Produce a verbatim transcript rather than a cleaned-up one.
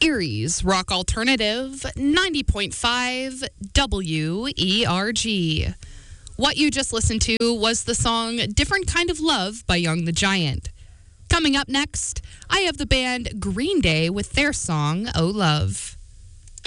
Erie's Rock Alternative, ninety point five W E R G. What you just listened to was the song Different Kind of Love by Young the Giant. Coming up next, I have the band Green Day with their song, Oh Love.